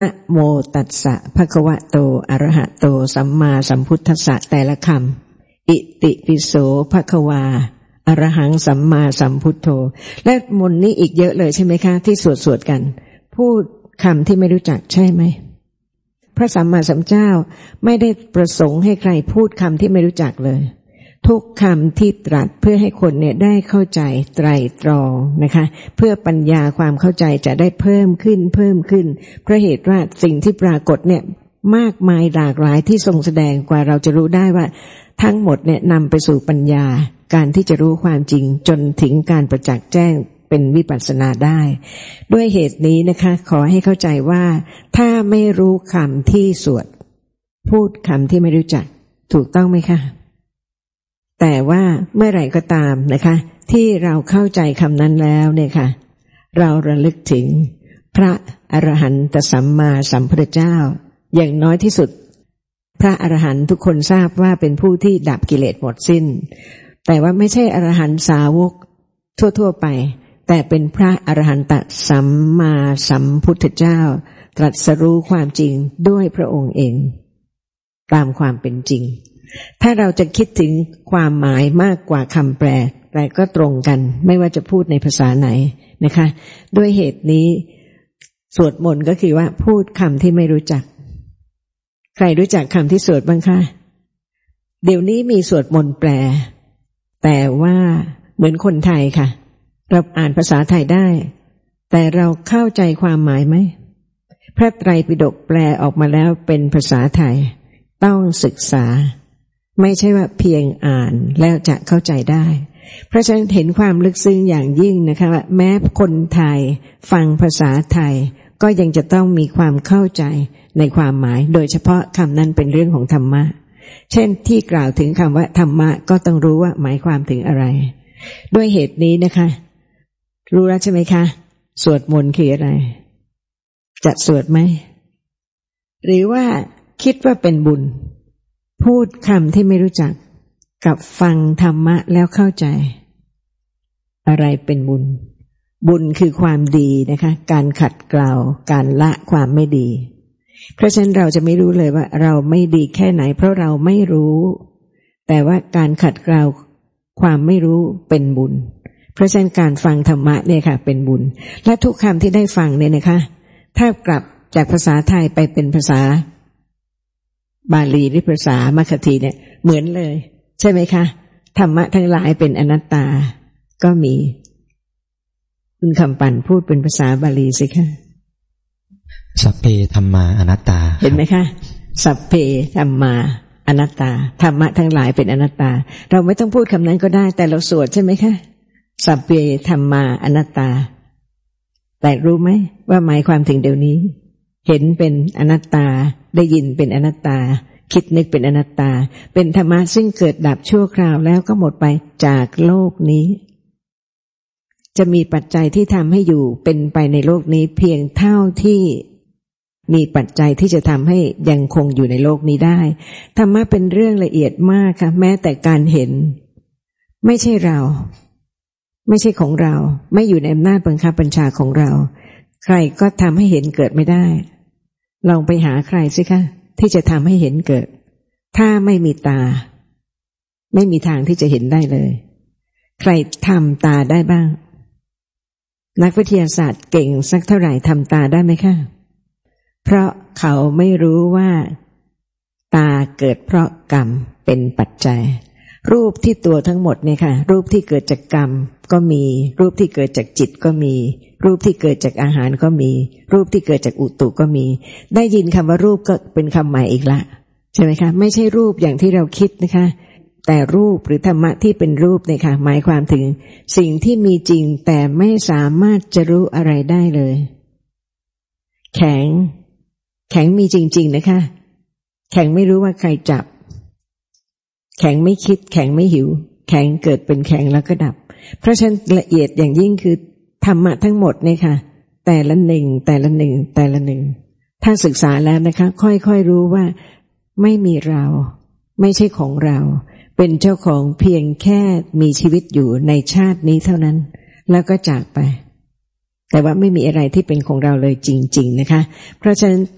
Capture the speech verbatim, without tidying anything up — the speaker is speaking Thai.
นะโมตัสสะภะคะวะโตอะระหะโตสัมมาสัมพุทธัสสะแต่ละคำอิติปิโสภะคะวาอะระหังสัมมาสัมพุทโธและมนต์นี้อีกเยอะเลยใช่ไหมคะที่สวดสวดกันพูดคำที่ไม่รู้จักใช่ไหมพระสัมมาสัมพุทธเจ้าไม่ได้ประสงค์ให้ใครพูดคำที่ไม่รู้จักเลยทุกคำที่ตรัสเพื่อให้คนเนี่ยได้เข้าใจไตรตรองนะคะเพื่อปัญญาความเข้าใจจะได้เพิ่มขึ้นเพิ่มขึ้นเพราะเหตุว่าสิ่งที่ปรากฏเนี่ยมากมายหลากหลายที่ทรงแสดงกว่าเราจะรู้ได้ว่าทั้งหมดเนี่ยนำไปสู่ปัญญาการที่จะรู้ความจริงจนถึงการประจักษ์แจ้งเป็นวิปัสสนาได้ด้วยเหตุนี้นะคะขอให้เข้าใจว่าถ้าไม่รู้คำที่สวดพูดคำที่ไม่รู้จักถูกต้องไหมคะแต่ว่าเมื่อไหร่ก็ตามนะคะที่เราเข้าใจคำนั้นแล้วเนี่ยค่ะเราระลึกถึงพระอรหันตสัมมาสัมพุทธเจ้าอย่างน้อยที่สุดพระอรหันต์ทุกคนทราบว่าเป็นผู้ที่ดับกิเลสหมดสิ้นแต่ว่าไม่ใช่อรหันตสาวกทั่วๆไปแต่เป็นพระอรหันตสัมมาสัมพุทธเจ้าตรัสรู้ความจริงด้วยพระองค์เองตามความเป็นจริงถ้าเราจะคิดถึงความหมายมากกว่าคำแปลแต่ก็ตรงกันไม่ว่าจะพูดในภาษาไหนนะคะด้วยเหตุนี้สวดมนต์ก็คือว่าพูดคำที่ไม่รู้จักใครรู้จักคำที่สวดบ้างคะเดี๋ยวนี้มีสวดมนต์แปลแต่ว่าเหมือนคนไทยค่ะเราอ่านภาษาไทยได้แต่เราเข้าใจความหมายไหมพระไตรปิฎกแปลออกมาแล้วเป็นภาษาไทยต้องศึกษาไม่ใช่ว่าเพียงอ่านแล้วจะเข้าใจได้เพราะฉะนั้นเห็นความลึกซึ้งอย่างยิ่งนะคะว่าแม้คนไทยฟังภาษาไทยก็ยังจะต้องมีความเข้าใจในความหมายโดยเฉพาะคำนั้นเป็นเรื่องของธรรมะเช่นที่กล่าวถึงคำว่าธรรมะก็ต้องรู้ว่าหมายความถึงอะไรด้วยเหตุนี้นะคะรู้แล้วใช่ไหมคะสวดมนต์คืออะไรจะสวดไหมหรือว่าคิดว่าเป็นบุญพูดคำที่ไม่รู้จักกับฟังธรรมะแล้วเข้าใจอะไรเป็นบุญบุญคือความดีนะคะการขัดเกลาการละความไม่ดีเพราะฉะนั้นเราจะไม่รู้เลยว่าเราไม่ดีแค่ไหนเพราะเราไม่รู้แต่ว่าการขัดเกลาความไม่รู้เป็นบุญเพราะฉะนั้นการฟังธรรมะเนี่ยค่ะเป็นบุญและทุกคำที่ได้ฟังเนี่ยนะคะถ้ากลับจากภาษาไทยไปเป็นภาษาบาลีหรือภาษามัคคธีเนี่ยเหมือนเลยใช่ไหมคะธรรมะทั้งหลายเป็นอนัตตาก็มีคุณคำปั่นพูดเป็นภาษาบาลีสิคะสัพเพธัมมาอนัตตาเห็นไหมคะสัพเพธัมมาอนัตตาธรรมะทั้งหลายเป็นอนัตตาเราไม่ต้องพูดคำนั้นก็ได้แต่เราสวดใช่ไหมคะสัพเพธัมมาอนัตตาแต่รู้ไหมว่าหมายความถึงเดี๋ยวนี้เห็นเป็นอนัตตาได้ยินเป็นอนัตตาคิดนึกเป็นอนัตตาเป็นธรรมะซึ่งเกิดดับชั่วคราวแล้วก็หมดไปจากโลกนี้จะมีปัจจัยที่ทำให้อยู่เป็นไปในโลกนี้เพียงเท่าที่มีปัจจัยที่จะทำให้ยังคงอยู่ในโลกนี้ได้ธรรมะเป็นเรื่องละเอียดมากค่ะแม้แต่การเห็นไม่ใช่เราไม่ใช่ของเราไม่อยู่ในอำนาจบังคับบัญชาของเราใครก็ทำให้เห็นเกิดไม่ได้ลองไปหาใครสิคะที่จะทำให้เห็นเกิดถ้าไม่มีตาไม่มีทางที่จะเห็นได้เลยใครทำตาได้บ้างนักวิทยาศาสตร์เก่งสักเท่าไหร่ทำตาได้ไหมคะเพราะเขาไม่รู้ว่าตาเกิดเพราะกรรมเป็นปัจจัยรูปที่ตัวทั้งหมดเนี่ยค่ะรูปที่เกิดจากกรรมก็มีรูปที่เกิดจากจิตก็มีรูปที่เกิดจากอาหารก็มีรูปที่เกิดจากอุตุก็มีได้ยินคำว่ารูปก็เป็นคำใหม่อีกละใช่ไหมคะไม่ใช่รูปอย่างที่เราคิดนะคะแต่รูปหรือธรรมะที่เป็นรูปเนี่ยค่ะหมายความถึงสิ่งที่มีจริงแต่ไม่สามารถจะรู้อะไรได้เลยแข็งแข็งมีจริงๆนะคะแข็งไม่รู้ว่าใครจับแข็งไม่คิดแข็งไม่หิวแข็งเกิดเป็นแข็งแล้วก็ดับเพราะฉะนั้นละเอียดอย่างยิ่งคือธรรมะทั้งหมดเนี่ยค่ะแต่ละหนึ่งแต่ละหนึ่งแต่ละหนึ่งถ้าศึกษาแล้วนะคะค่อยๆรู้ว่าไม่มีเราไม่ใช่ของเราเป็นเจ้าของเพียงแค่มีชีวิตอยู่ในชาตินี้เท่านั้นแล้วก็จากไป แต่ว่าไม่มีอะไรที่เป็นของเราเลยจริงๆนะคะเพราะฉะนั้น